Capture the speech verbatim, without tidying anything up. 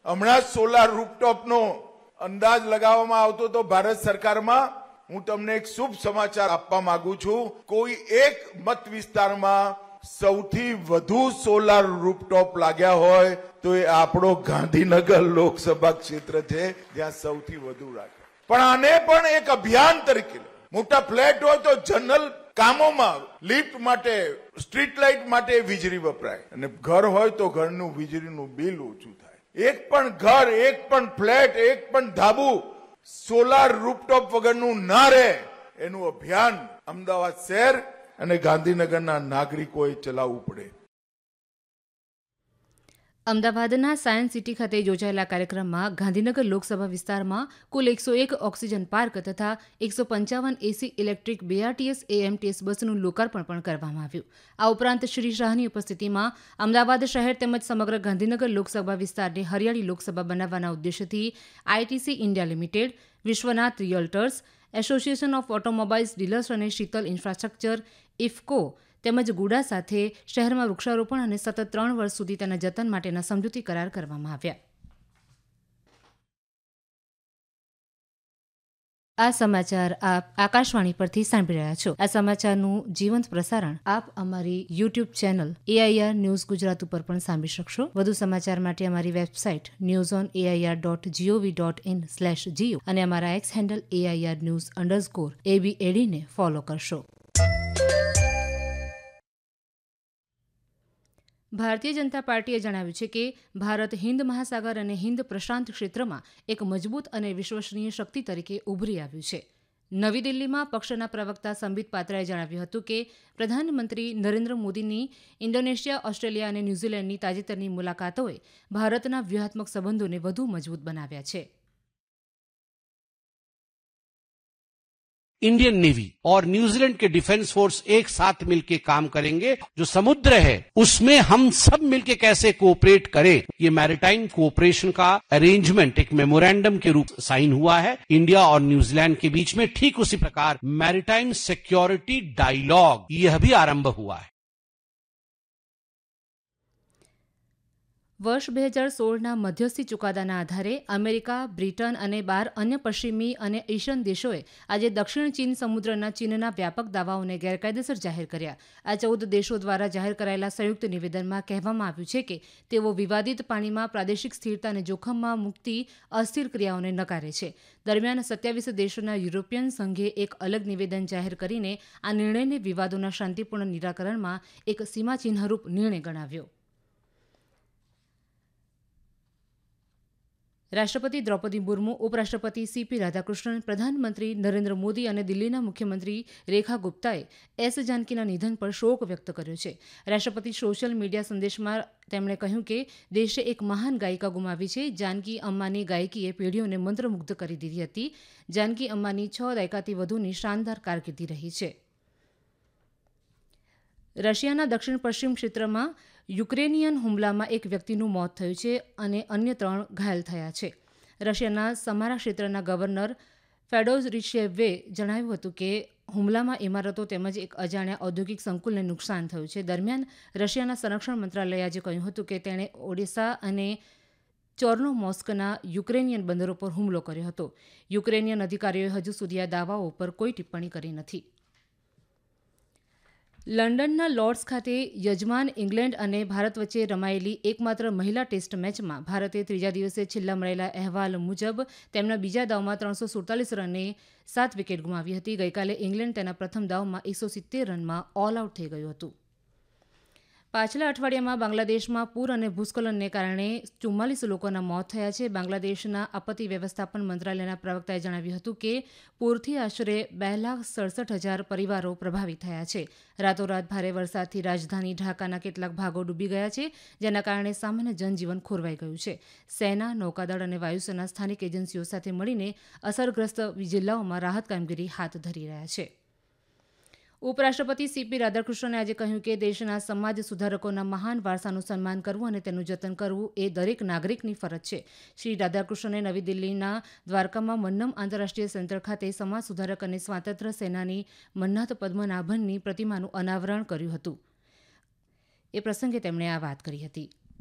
હમણાં જ સોલાર રૂફટોપનો અંદાજ લગાવવામાં આવતો તો ભારત સરકારમાં. હું તમને એક શુભ સમાચાર આપવા માંગુ છું. કોઈ એક મત વિસ્તારમાં સૌથી વધુ સોલાર રૂફટોપ લાગ્યા હોય તો એ આપણો ગાંધીનગર લોકસભા ક્ષેત્ર છે, જ્યાં સૌથી વધુ રાખે. પણ આને પણ એક અભિયાન તરીકે, મોટા ફ્લેટ હોય તો જનરલ કામોમાં લિફ્ટ માટે, સ્ટ્રીટ લાઇટ માટે વીજળી વપરાય, અને ઘર હોય તો ઘરનું વીજળીનું બિલ ઓછું થાય. એક પણ ઘર, એક પણ ફ્લેટ, એક પણ ધાબુ સોલાર રૂફટોપ વગરનું ના રહે, એનું અભિયાન અમદાવાદ શહેર અને ગાંધીનગરના નાગરિકોએ ચલાવવું પડે. અમદાવાદના સાયન્સ સિટી ખાતે યોજાયેલા કાર્યક્રમમાં ગાંધીનગર લોકસભા વિસ્તારમાં કુલ એકસો એક ઓક્સિજન પાર્ક તથા એકસો પંચાવન એસી ઇલેક્ટ્રિક બીઆરટીએસ એએમટીએસ બસનું લોકાર્પણ પણ કરવામાં આવ્યું. આ ઉપરાંત શ્રી શાહની ઉપસ્થિતિમાં અમદાવાદ શહેર તેમજ સમગ્ર ગાંધીનગર લોકસભા વિસ્તારને હરિયાળી લોકસભા બનાવવાના ઉદ્દેશ્યથી ITC India limited, Vishwanath રિયલ્ટર્સ, association of automobiles dealers અને શીતલ ઇન્ફ્રાસ્ટ્રક્ચર ઇફકો તેમજ ગુડા સાથે શહેરમાં વૃક્ષારોપણ અને સતત ત્રણ વર્ષ સુધી તેના જતન માટેના સમજૂતી કરાર કરવામાં આવ્યા. આ સમાચાર આપ આકાશવાણી પરથી સાંભળી રહ્યા છો. આ સમાચારનું જીવંત પ્રસારણ આપ અમારી YouTube channel AIR news Gujarat ઉપર પણ સાંભળી શકશો. વધુ સમાચાર માટે અમારી website news on AIR dot GOV dot in slash Jio અને અમારા x handle AIR news underscore એબીએડીને follow કરશો. ભારતીય જનતા પાર્ટીએ જણાવ્યું છે કે ભારત હિન્દ મહાસાગર અને હિન્દ પ્રશાંત ક્ષેત્રમાં એક મજબૂત અને વિશ્વસનીય શક્તિ તરીકે ઉભરી આવ્યું છે. નવી દિલ્હીમાં પક્ષના પ્રવક્તા સંબિત પાત્રાએ જણાવ્યું હતું કે પ્રધાનમંત્રી નરેન્દ્ર મોદીની ઇન્ડોનેશિયા, ઓસ્ટ્રેલિયા અને ન્યૂઝીલેન્ડની તાજેતરની મુલાકાતોએ ભારતના વ્યૂહાત્મક સંબંધોને વધુ મજબૂત બનાવ્યા છે. इंडियन नेवी और न्यूजीलैंड के डिफेंस फोर्स एक साथ मिलकर काम करेंगे. जो समुद्र है उसमें हम सब मिलकर कैसे कोऑपरेट करें, ये मैरिटाइम कोऑपरेशन का अरेंजमेंट एक मेमोरेंडम के रूप साइन हुआ है इंडिया और न्यूजीलैंड के बीच में. ठीक उसी प्रकार मैरिटाइम सिक्योरिटी डायलॉग यह भी आरंभ हुआ है. વર્ષ બે હજાર સોળના મધ્યસ્થી ચુકાદાના આધારે અમેરિકા, બ્રિટન અને બાર અન્ય પશ્ચિમી અને એશિયન દેશોએ આજે દક્ષિણ ચીન સમુદ્રના ચીનના વ્યાપક દાવાઓને ગેરકાયદેસર જાહેર કર્યા. આ ચૌદ દેશો દ્વારા જાહેર કરાયેલા સંયુક્ત નિવેદનમાં કહેવામાં આવ્યું છે કે તેઓ વિવાદિત પાણીમાં પ્રાદેશિક સ્થિરતા અને જોખમમાં મૂકતી અસ્થિર ક્રિયાઓને નકારે છે. દરમિયાન સત્યાવીસ દેશોના યુરોપિયન સંઘે એક અલગ નિવેદન જાહેર કરીને આ નિર્ણયને વિવાદોના શાંતિપૂર્ણ નિરાકરણમાં એક સીમાચિહ્નરૂપ નિર્ણય ગણાવ્યો. રાષ્ટ્રપતિ દ્રૌપદી મુર્મુ, ઉપરાષ્ટ્રપતિ સીપી રાધાકૃષ્ણન, પ્રધાનમંત્રી નરેન્દ્ર મોદી અને દિલ્હીના મુખ્યમંત્રી રેખા ગુપ્તાએ એસ જાનકીના નિધન પર શોક વ્યક્ત કર્યો છે. રાષ્ટ્રપતિ સોશિયલ મીડિયા સંદેશમાં તેમણે કહ્યું કે દેશે એક મહાન ગાયિકા ગુમાવી છે. જાનકી અમ્માની ગાયકીએ પેઢીઓને મંત્રમુગ્ધ કરી દીધી હતી. જાનકી અમ્માની છ દાયકાથી વધુની શાનદાર કારકિર્દી રહી છે. રશિયાના દક્ષિણ પશ્ચિમ ક્ષેત્રમાં યુક્રેનિયન હુમલામાં એક વ્યક્તિનું મોત થયું છે અને અન્ય ત્રણ ઘાયલ થયા છે. રશિયાના સમારા ક્ષેત્રના ગવર્નર ફેડોઝ રિશેવે જણાવ્યું હતું કે હુમલામાં ઇમારતો તેમજ એક અજાણ્યા ઔદ્યોગિક સંકુલને નુકસાન થયું છે. દરમિયાન રશિયાના સંરક્ષણ મંત્રાલયે આજે કહ્યું હતું કે તેણે ઓડિશા અને ચોર્નોમોસ્કના યુક્રેનિયન બંદરો પર હુમલો કર્યો હતો. યુક્રેનિયન અધિકારીઓએ હજુ સુધી આ દાવાઓ પર કોઈ ટિપ્પણી કરી નથી. લંડનના લોર્ડ્સ ખાતે યજમાન ઇંગ્લેન્ડ અને ભારત વચ્ચે રમાયેલી એકમાત્ર મહિલા ટેસ્ટ મેચમાં ભારતે ત્રીજા દિવસે છેલ્લા મળેલા અહેવાલ મુજબ તેમના બીજા દાવમાં ત્રણસો સુડતાલીસ રને સાત વિકેટ ગુમાવી હતી. ગઈકાલે ઇંગ્લેન્ડ તેના પ્રથમ દાવમાં એકસો સિત્તેર રનમાં ઓલ આઉટ થઈ ગયું હતું. પાછલા અઠવાડિયામાં બાંગ્લાદેશમાં પૂર અને ભૂસ્ખલનને કારણે ચુમ્માલીસ લોકોના મોત થયા છે. બાંગ્લાદેશના આપત્તિ વ્યવસ્થાપન મંત્રાલયના પ્રવક્તાએ જણાવ્યું હતું કે પૂરથી આશરે બે લાખ સડસઠ હજાર પરિવારો પ્રભાવિત થયા છે. રાતોરાત ભારે વરસાદથી રાજધાની ઢાકાના કેટલાક ભાગો ડૂબી ગયા છે, જેના કારણે સામાન્ય જનજીવન ખોરવાઈ ગયું છે. સેના, નૌકાદળ અને વાયુસેના સ્થાનિક એજન્સીઓ સાથે મળીને અસરગ્રસ્ત જિલ્લાઓમાં રાહત કામગીરી હાથ ધરી રહ્યા છે. ઉપરાષ્ટ્રપતિ સીપી રાધાકૃષ્ણને આજે કહ્યું કે દેશના સમાજ સુધારકોના મહાન વારસાનું સન્માન કરવું અને તેનું જતન કરવું એ દરેક નાગરિકની ફરજ છે. શ્રી રાધાકૃષ્ણને નવી દિલ્હીના દ્વારકામાં મન્નમ આંતરરાષ્ટ્રીય સેન્ટર ખાતે સમાજ સુધારક અને સ્વાતંત્ર્ય સેનાની મન્નાથ પદ્મનાભનની પ્રતિમાનું અનાવરણ કર્યું હતું. એ પ્રસંગે તેમણે આ વાત કરી હતી.